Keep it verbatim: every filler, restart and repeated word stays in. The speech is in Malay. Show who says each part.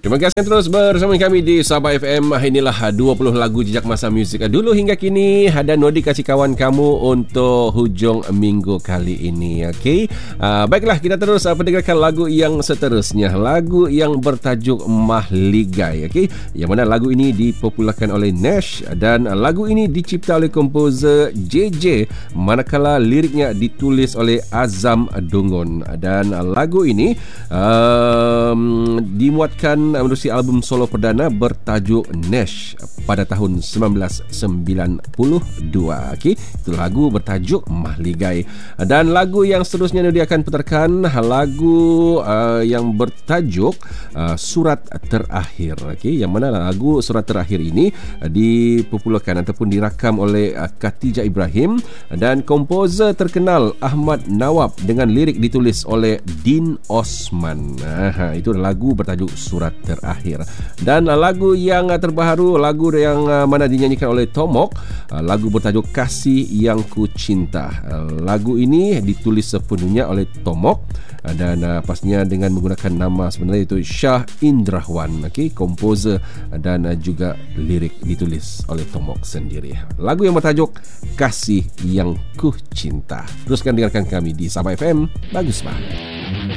Speaker 1: Terima kasih terus bersama kami di Sabah F M. Inilah dua puluh lagu jejak masa muzik dulu hingga kini. Dan Nodi kasih kawan kamu untuk hujung minggu kali ini. Okey. Uh, baiklah, kita terus uh, pendengarkan lagu yang seterusnya. Lagu yang bertajuk Mahligai. Okey. Yang mana lagu ini dipopularkan oleh Nash dan uh, lagu ini dicipta oleh komposer J J, manakala liriknya ditulis oleh Azam Dungun. Dan uh, lagu ini um, dimuatkan menerusi album solo perdana bertajuk Nash pada tahun sembilan belas sembilan puluh dua. Okey, itu lagu bertajuk Mahligai. Dan lagu yang seterusnya dia akan putarkan lagu uh, yang bertajuk uh, Surat Terakhir. Okey, yang mana lagu Surat Terakhir ini uh, dipopularkan ataupun dirakam oleh uh, Khatijah Ibrahim dan komposer terkenal Ahmad Nawab dengan lirik ditulis oleh Din Osman. Aha, itu lagu bertajuk Surat Terakhir. Dan uh, lagu yang uh, terbaru, lagu yang uh, mana dinyanyikan oleh Tomok, uh, lagu bertajuk Kasih Yang Ku Cinta. Uh, lagu ini ditulis sepenuhnya oleh Tomok uh, dan uh, pastinya dengan menggunakan nama sebenarnya itu Shah Indrawan. Okey, komposer uh, dan uh, juga lirik ditulis oleh Tomok sendiri. Lagu yang bertajuk Kasih Yang Ku Cinta. Teruskan dengarkan kami di Sabah F M. Bagus banget.